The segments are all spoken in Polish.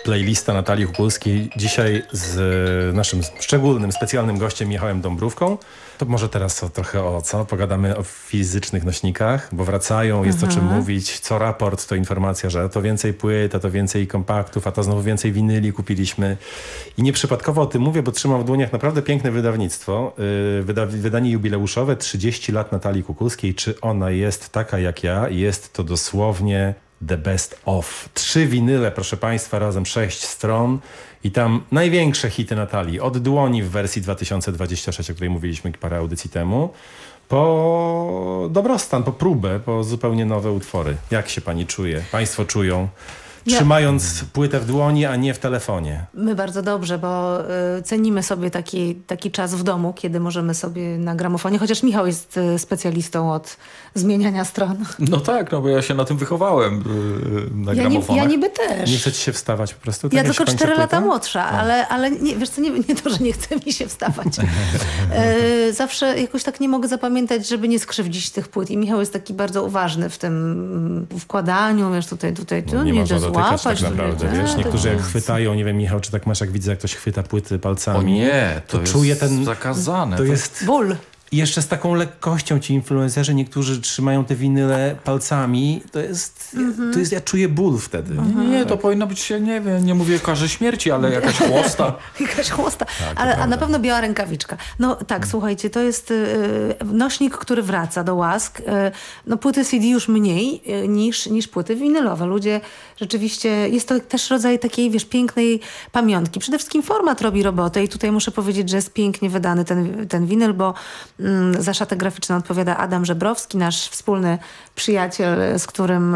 Playlista Natalii Kukulskiej. Dzisiaj z naszym szczególnym, specjalnym gościem Michałem Dąbrówką. To może teraz trochę o co? Pogadamy o fizycznych nośnikach, bo wracają, jest o czym mówić. Co raport to informacja, że to więcej płyt, a to więcej kompaktów, a to znowu więcej winyli kupiliśmy. I nieprzypadkowo o tym mówię, bo trzymam w dłoniach naprawdę piękne wydawnictwo. Wydanie jubileuszowe 30 lat Natalii Kukulskiej. Czy ona jest taka jak ja? Jest to dosłownie the best of. 3 winyle, proszę Państwa, razem 6 stron i tam największe hity Natalii. Od Dłoni w wersji 2026, o której mówiliśmy parę audycji temu, po Dobrostan, po Próbę, po zupełnie nowe utwory. Jak się Pani czuje? Państwo czują? Trzymając płytę w dłoni, a nie w telefonie. My bardzo dobrze, bo cenimy sobie taki czas w domu, kiedy możemy sobie na gramofonie, chociaż Michał jest specjalistą od zmieniania stron. No tak, no bo ja się na tym wychowałem na gramofonach. Ja niby też. Nie chcecie się wstawać po prostu? Ja Tak, tylko 4 lata młodsza, ale nie, wiesz co, nie to, że nie chce mi się wstawać. Zawsze jakoś tak nie mogę zapamiętać, żeby nie skrzywdzić tych płyt. I Michał jest taki bardzo uważny w tym wkładaniu, wiesz, tutaj No, nie można dotykać tak naprawdę, wiesz. Niektórzy jak jest. chwytają, nie wiem, Michał, czy tak masz, jak widzę, jak ktoś chwyta płyty palcami. O nie, to jest czuje zakazane. To jest ból. I jeszcze z taką lekkością ci influencerzy, niektórzy trzymają te winyle palcami. To jest ja czuję ból wtedy. Nie, to powinno być się, nie wiem, nie mówię karze śmierci, ale jakaś chłosta. Jakaś chłosta. Tak, a na pewno biała rękawiczka. No tak, słuchajcie, to jest nośnik, który wraca do łask. No płyty CD już mniej niż płyty winylowe. Ludzie rzeczywiście, jest to też rodzaj takiej, wiesz, pięknej pamiątki. Przede wszystkim format robi robotę i tutaj muszę powiedzieć, że jest pięknie wydany ten winyl, bo za szatę graficzną odpowiada Adam Żebrowski, nasz wspólny przyjaciel, z którym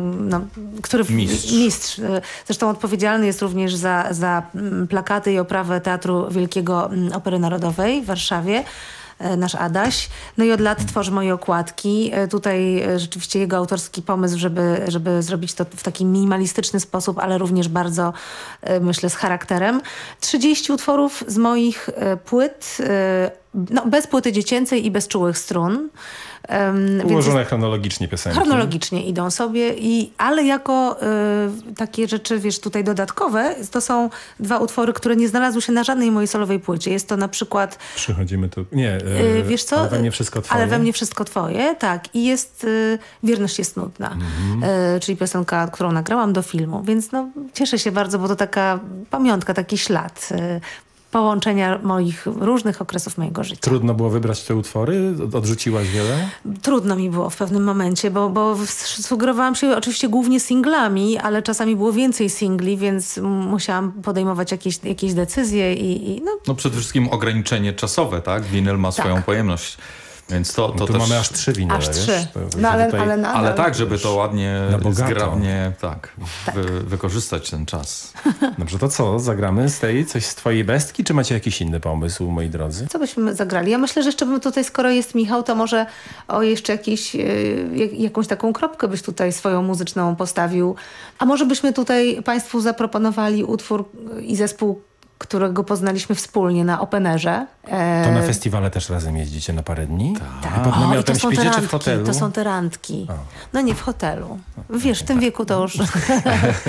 mistrz. Zresztą odpowiedzialny jest również za plakaty i oprawę Teatru Wielkiego Opery Narodowej w Warszawie. Nasz Adaś. No i od lat tworzy moje okładki. Tutaj rzeczywiście jego autorski pomysł, żeby zrobić to w taki minimalistyczny sposób, ale również bardzo, myślę, z charakterem. 30 utworów z moich płyt, no, bez płyty dziecięcej i bez czułych strun. Ułożone chronologicznie piosenki. Chronologicznie idą sobie, ale jako takie rzeczy, wiesz, tutaj dodatkowe, to są 2 utwory, które nie znalazły się na żadnej mojej solowej płycie. Jest to na przykład... Przychodzimy tu... Nie, wiesz co? Ale we mnie wszystko twoje. Ale we mnie wszystko twoje, tak. I jest Wierność jest nudna, czyli piosenka, którą nagrałam do filmu. Więc no, cieszę się bardzo, bo to taka pamiątka, taki ślad połączenia moich różnych okresów mojego życia. Trudno było wybrać te utwory? Odrzuciłaś wiele? Trudno mi było w pewnym momencie, bo sugerowałam się oczywiście głównie singlami, ale czasami było więcej singli, więc musiałam podejmować jakieś decyzje i No przede wszystkim ograniczenie czasowe, tak? Winyl ma swoją pojemność. Więc to tu też... mamy aż 3 winyle, Aż 3. wiesz? No, Ale tak, żeby to ładnie, zgrabnie Tak. wykorzystać ten czas. Dobrze, to co? Zagramy coś z twojej bestki, czy macie jakiś inny pomysł, moi drodzy? Co byśmy zagrali? Ja myślę, że jeszcze bym tutaj, skoro jest Michał, to może jeszcze jakąś taką kropkę byś tutaj swoją muzyczną postawił. A może byśmy tutaj Państwu zaproponowali utwór i zespół, którego poznaliśmy wspólnie na Openerze. To na festiwale też razem jeździcie na parę dni? Tak. Pod namiotem śpicie, czy w hotelu? To są te randki. No nie, w hotelu. Wiesz, w tym wieku to już...